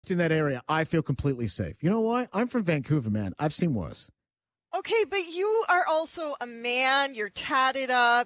lived in that area, I feel completely safe. You know why? I'm from Vancouver, man. I've seen worse. Okay, but you are also a man. You're tatted up.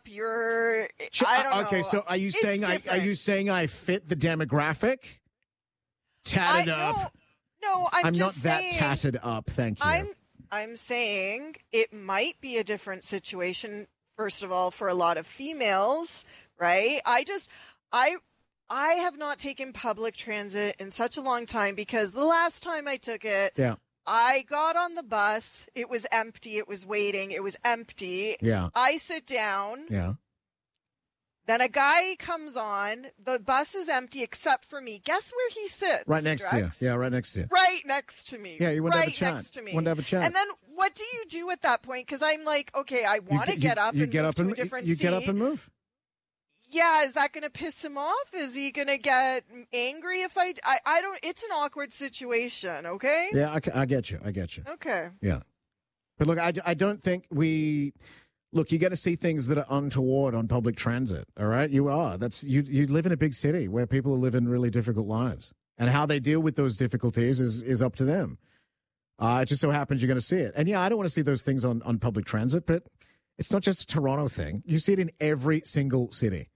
I don't know. Okay, so are you saying I fit the demographic? Tatted up. No, I'm not just saying, that tatted up. Thank you. I'm saying it might be a different situation. First of all, for a lot of females, right? I have not taken public transit in such a long time because the last time I took it, I got on the bus. It was empty. It was waiting. It was empty. Yeah. I sit down. Yeah. Then a guy comes on. The bus is empty except for me. Guess where he sits? Right next to you. Yeah, right next to you. Right next to me. Yeah, you want to have a chat. Next to me. Want to have a chat. And then what do you do at that point? Because I'm like, okay, I want to get up and move to a different seat. You get up and move. Yeah, is that going to piss him off? Is he going to get angry if I don't? It's an awkward situation, okay? Yeah, I get you. Okay. Yeah. But look, I don't think look, you got to see things that are untoward on public transit, all right? You live in a big city where people are living really difficult lives. And how they deal with those difficulties is up to them. It just so happens you're going to see it. And yeah, I don't want to see those things on public transit, but it's not just a Toronto thing. You see it in every single city.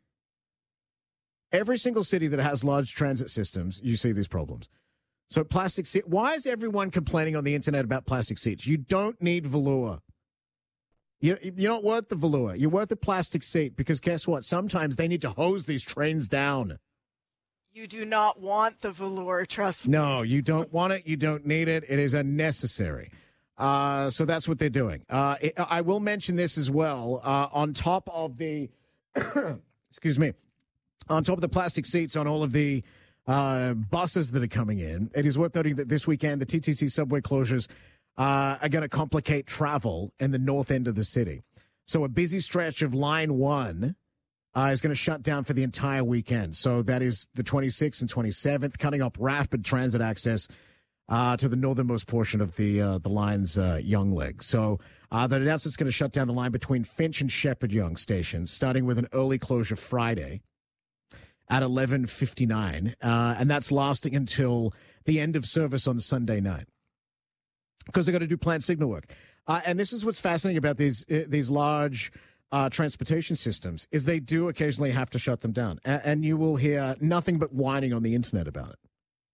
Every single city that has large transit systems, you see these problems. So plastic seat. Why is everyone complaining on the internet about plastic seats? You don't need velour. You're not worth the velour. You're worth a plastic seat because guess what? Sometimes they need to hose these trains down. You do not want the velour, trust me. No, you don't want it. You don't need it. It is unnecessary. So that's what they're doing. I will mention this as well. On top of the, excuse me, on top of the plastic seats on all of the buses that are coming in, it is worth noting that this weekend the TTC subway closures are going to complicate travel in the north end of the city. So a busy stretch of Line 1 is going to shut down for the entire weekend. So that is the 26th and 27th, cutting up rapid transit access to the northernmost portion of the line's young leg. So that announced it's going to shut down the line between Finch and Shepherd Young stations, starting with an early closure Friday at 11:59, and that's lasting until the end of service on Sunday night because they've got to do planned signal work. And this is what's fascinating about these large transportation systems is they do occasionally have to shut them down, and you will hear nothing but whining on the internet about it.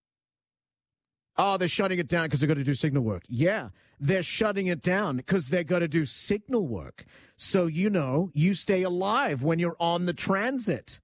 Oh, they're shutting it down because they've got to do signal work. Yeah, they're shutting it down because they've got to do signal work. So, you stay alive when you're on the transit.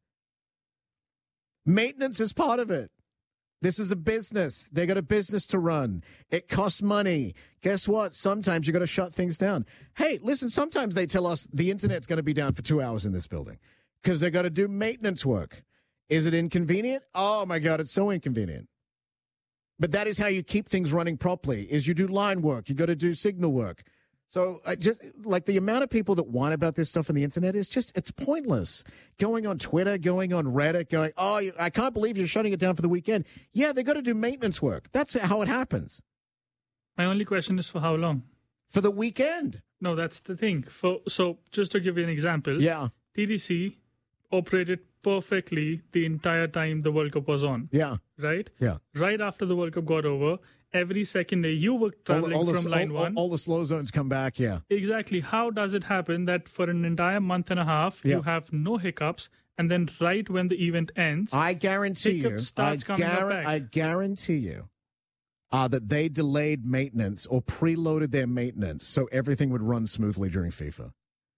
Maintenance is part of it. This is a business. They got a business to run. It costs money. Guess what? Sometimes you got to shut things down. Hey, listen, sometimes they tell us the internet's going to be down for 2 hours in this building because they got to do maintenance work. Is it inconvenient? Oh, my God, it's so inconvenient. But that is how you keep things running properly, is you do line work. You got to do signal work. So just like the amount of people that whine about this stuff on the internet is just, it's pointless. Going on Twitter, going on Reddit, going, oh, I can't believe you're shutting it down for the weekend. Yeah, they got to do maintenance work. That's how it happens. My only question is for how long? For the weekend. No, that's the thing. So just to give you an example. Yeah. TTC operated perfectly the entire time the World Cup was on. Yeah. Right? Yeah. Right after the World Cup got over, every second day you were traveling from line 1. All the slow zones come back, yeah. Exactly. How does it happen that for an entire month and a half, you have no hiccups, and then right when the event ends, I guarantee you that they delayed maintenance or preloaded their maintenance so everything would run smoothly during FIFA.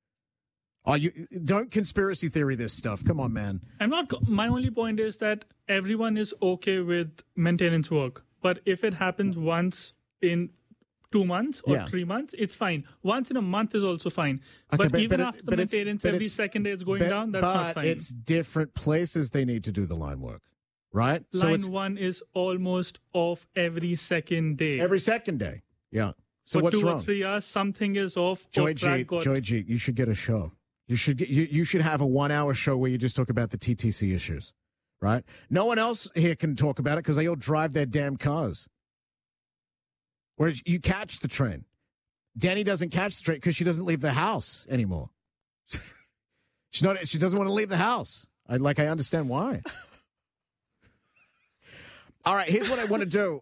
Don't conspiracy theory this stuff. Come on, man. My only point is that everyone is okay with maintenance work. But if it happens once in 2 months or 3 months, it's fine. Once in a month is also fine. Okay, but even after the maintenance, every second day it's going down, that's not fine. But it's different places they need to do the line work, right? Line 1 is almost off every second day. Every second day, yeah. So for what's 2 wrong? or 3 hours, something is off. Joy G, you should get a show. You should have a 1 hour show where you just talk about the TTC issues, right? No one else here can talk about it because they all drive their damn cars. Whereas you catch the train. Danny doesn't catch the train because she doesn't leave the house anymore. She doesn't want to leave the house. I understand why. All right, here's what I want to do.